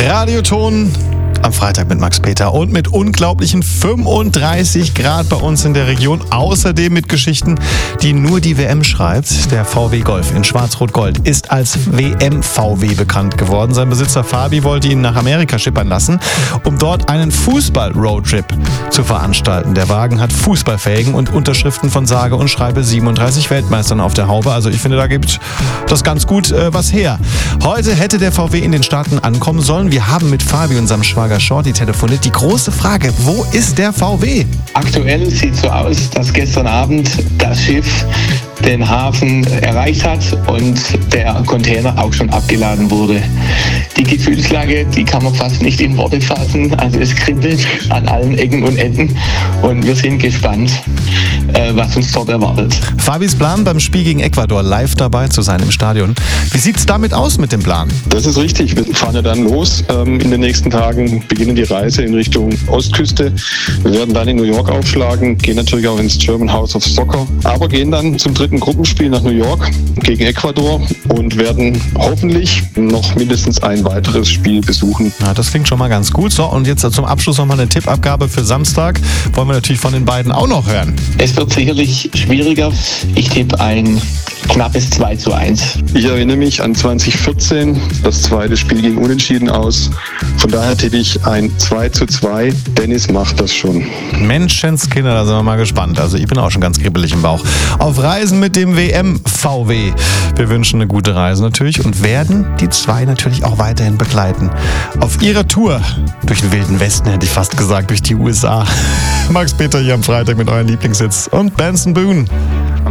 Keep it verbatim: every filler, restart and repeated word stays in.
Radioton am Freitag mit Max Peter und mit unglaublichen fünfunddreißig Grad bei uns in der Region. Außerdem mit Geschichten, die nur die W M schreibt. Der V W Golf in Schwarz-Rot-Gold ist als W M-V W bekannt geworden. Sein Besitzer Fabi wollte ihn nach Amerika schippern lassen, um dort einen Fußball-Roadtrip zu veranstalten. Der Wagen hat Fußballfelgen und Unterschriften von sage und schreibe siebenunddreißig Weltmeistern auf der Haube. Also ich finde, da gibt das ganz gut äh, was her. Heute hätte der V W in den Staaten ankommen sollen. Wir haben mit Fabi, unserem Schwager Shorty, telefoniert. Die große Frage, wo ist der V W? Aktuell sieht es so aus, dass gestern Abend das Schiff den Hafen erreicht hat und der Container auch schon abgeladen wurde. Die Gefühlslage, die kann man fast nicht in Worte fassen. Also es kribbelt an allen Ecken und Enden und wir sind gespannt, äh, was uns dort erwartet. Fabis Plan, beim Spiel gegen Ecuador live dabei zu sein im Stadion. Wie sieht es damit aus mit dem Plan? Das ist richtig. Wir fahren ja dann los. Ähm, in den nächsten Tagen beginnen die Reise in Richtung Ostküste. Wir werden dann in New York aufschlagen, gehen natürlich auch ins German House of Soccer, aber gehen dann zum dritten Gruppenspiel nach New York gegen Ecuador und werden hoffentlich noch mindestens ein weiteres Spiel besuchen. Ja, das klingt schon mal ganz gut. So, und jetzt zum Abschluss nochmal eine Tippabgabe für Samstag. Wollen wir natürlich von den beiden auch noch hören. Es wird sicherlich schwieriger. Ich tippe ein knappes zwei zu eins. Ich erinnere mich an zwanzig vierzehn. Das zweite Spiel ging unentschieden aus. Von daher tippe ich ein zwei zu zwei. Dennis macht das schon. Menschenskinder, da sind wir mal gespannt. Also ich bin auch schon ganz kribbelig im Bauch. Auf Reisen mit dem W M-V W. Wir wünschen eine gute Reise natürlich und werden die zwei natürlich auch weiterhin begleiten. Auf ihrer Tour durch den Wilden Westen, hätte ich fast gesagt, durch die U S A. Max Peter hier am Freitag mit euren Lieblingshits und Benson Boone.